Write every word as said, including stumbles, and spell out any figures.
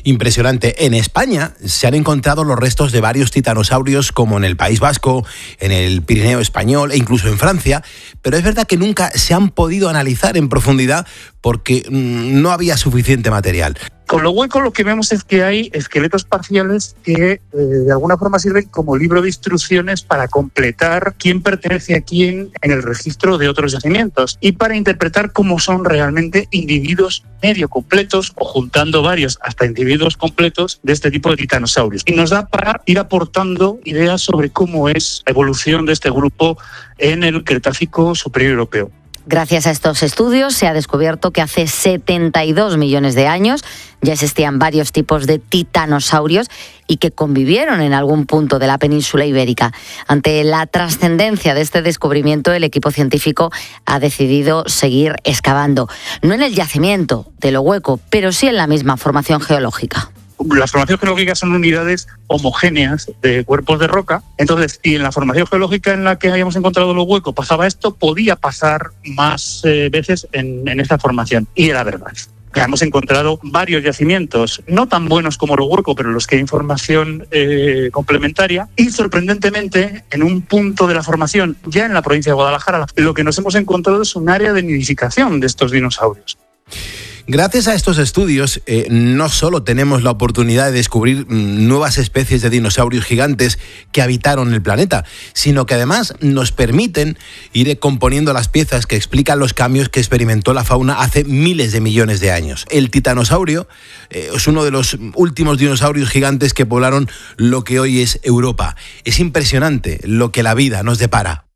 impresionante. En España se han encontrado los restos de varios titanosaurios, como en el País Vasco, en el Pirineo español e incluso en Francia, pero es verdad que nunca se han podido analizar en profundidad porque mmm, no había suficiente material. Con lo hueco lo que vemos es que hay esqueletos parciales que eh, de alguna forma sirven como libro de instrucciones para completar quién pertenece a quién en el registro de otros yacimientos y para interpretar cómo son realmente individuos medio completos o juntando varios hasta individuos completos de este tipo de titanosaurios. Y nos da para ir aportando ideas sobre cómo es la evolución de este grupo en el Cretácico Superior Europeo. Gracias a estos estudios se ha descubierto que hace setenta y dos millones de años ya existían varios tipos de titanosaurios y que convivieron en algún punto de la península ibérica. Ante la trascendencia de este descubrimiento, el equipo científico ha decidido seguir excavando, no en el yacimiento de Lo Hueco, pero sí en la misma formación geológica. Las formaciones geológicas son unidades homogéneas de cuerpos de roca. Entonces, si en la formación geológica en la que habíamos encontrado Lo Hueco pasaba esto, podía pasar más eh, veces en, en esta formación. Y era verdad. Hemos encontrado varios yacimientos, no tan buenos como Lo Hueco, pero los que hay información eh, complementaria. Y sorprendentemente, en un punto de la formación, ya en la provincia de Guadalajara, lo que nos hemos encontrado es un área de nidificación de estos dinosaurios. Gracias a estos estudios, eh, no solo tenemos la oportunidad de descubrir mm, nuevas especies de dinosaurios gigantes que habitaron el planeta, sino que además nos permiten ir componiendo las piezas que explican los cambios que experimentó la fauna hace miles de millones de años. El titanosaurio eh, es uno de los últimos dinosaurios gigantes que poblaron lo que hoy es Europa. Es impresionante lo que la vida nos depara.